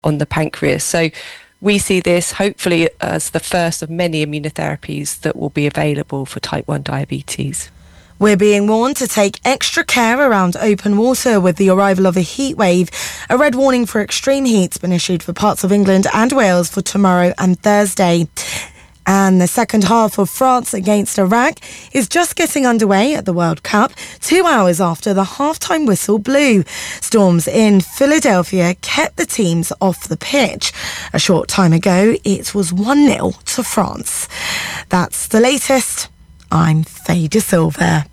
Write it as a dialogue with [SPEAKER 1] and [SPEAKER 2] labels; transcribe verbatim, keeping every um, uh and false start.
[SPEAKER 1] on the pancreas. So we see this hopefully as the first of many immunotherapies that will be available for type one diabetes.
[SPEAKER 2] We're being warned to take extra care around open water with the arrival of a heat wave. A red warning for extreme heat's been issued for parts of England and Wales for tomorrow and Thursday. And the second half of France against Iraq is just getting underway at the World Cup, two hours after the halftime whistle blew. Storms in Philadelphia kept the teams off the pitch. A short time ago, it was one nil to France. That's the latest. I'm Faye De Silva.